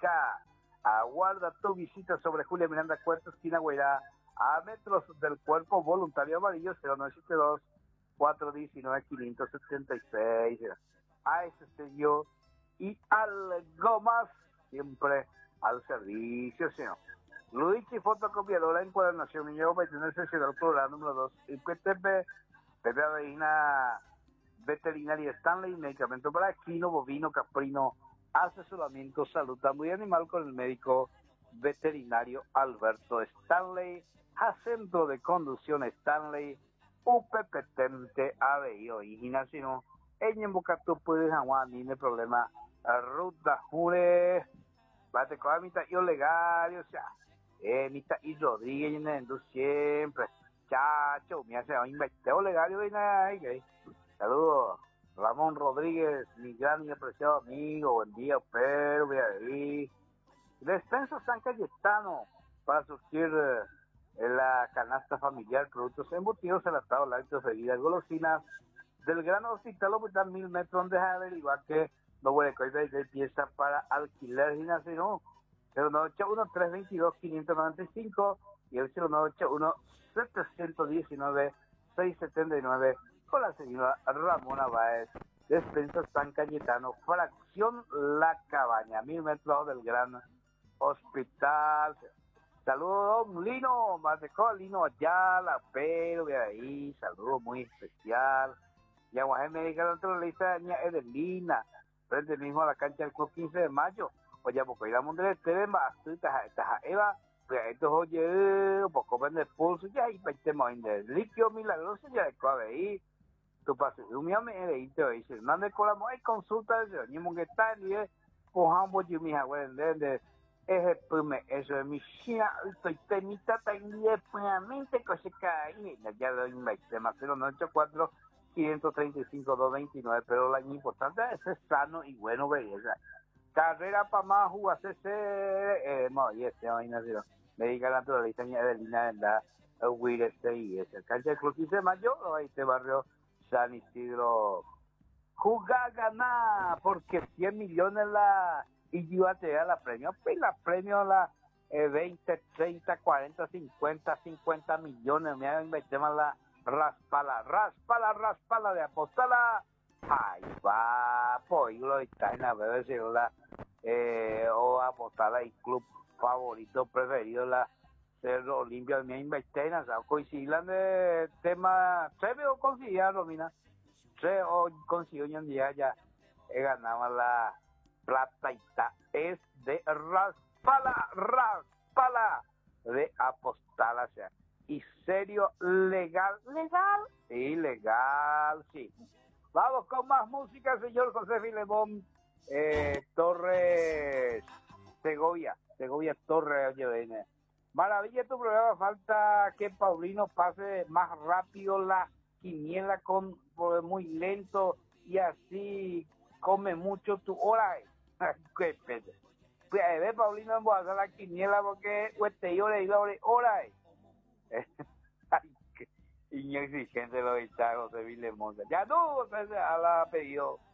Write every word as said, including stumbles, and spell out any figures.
Clínica. Aguarda tu visita sobre Julia Miranda Cuarto, esquina Guairá, a metros del Cuerpo Voluntario Amarillo, cero nueve siete dos, cuatro uno nueve, cinco siete seis. A ese sello y algo más, siempre al servicio, señor. Luigi Fotocopiadora, Encuadernación, Niño, veintinueve, seccional plural, número dos, y P T P, P P Aveina, Veterinaria Stanley, medicamento para equino, bovino, caprino, asesoramiento, salud también animal con el médico veterinario Alberto Stanley, a centro de conducción Stanley, U P P T M T, A B I O, y Gimnasio, en Bocatu puedes aguantar, ni problema, ruta, jure, bate con la mitad, yo legal, o sea, eh, mitad y Rodríguez, y siempre, chacho, me hace un investigador legal, y ven saludos. Ramón Rodríguez, mi gran y apreciado amigo, buen día, pero voy ahí. Despensa San Cayetano para surtir eh, la canasta familiar, productos embutidos, enlatados, lácteos, bebidas, golosinas del Gran Hospital Hospital Mil Metros, donde se averiguar que no huele coida y de pieza para alquiler gimnasio, cero nueve ocho uno, tres dos dos, cinco nueve cinco y el cero nueve ocho uno, siete uno nueve, seis siete nueve. Con la señora Ramona Báez, Despensa San Cayetano, fracción La Cabaña, mil metros del Gran Hospital. Saludos, don Lino, Matecó, Lino Ayala, pero de ahí, saludos muy especial. Yaguajé Médica Naturalista, doña Edelina, frente mismo a la cancha del Club quince de mayo. Oye, porque ir a Mondre, te ven más, tú estás Eva, pues esto oye, poco vende pulso, ya y peitemos en el litio milagroso, ya de coabe tu pase un mío me dice dice no me colamos hay consulta de ni mo que está ni es cojambo yo mi abuelo de es pume eso es mi china estoy temita tenía plenamente que se cae ya doy un tema cero nueve ocho cuatro, cinco tres cinco, dos dos nueve, pero la importante es ser sano y bueno, belleza. Carrera para más jugar C C eh no y este vaina de médica naturalista ni Edelina en la Will este y ese cancha de Club quince de mayo ahí este barrio San Isidro. Jugar, ganar, porque cien millones la y yo te da la premio, pues la premio la eh, veinte, treinta, cuarenta, cincuenta, cincuenta millones, me han metido más la raspala, raspala, raspala de apostala. Ay, va, pues lo está en la B B C la eh, o apostala y club favorito preferido la Cerro Olimpia, me invertí o sea, coincidan de tema, se veo conseguía Romina, se o consiguió hoy en día ya he ganado la plata y ta, es de raspala, raspala de apostala, o sea, y serio, legal, legal, sí, legal, sí. Vamos con más música, señor José Filemón eh, Torres Segovia, Segovia Torres, oye, ven. Maravilla tu programa, falta que Paulino pase más rápido la quiniela con muy lento y así come mucho tu hora. Qué pedo. Pues ve Paulino en hacer la quiniela porque te hora y la hora. Ay, qué inexigente lo está José Vilemonte. Ya no, a la pedido.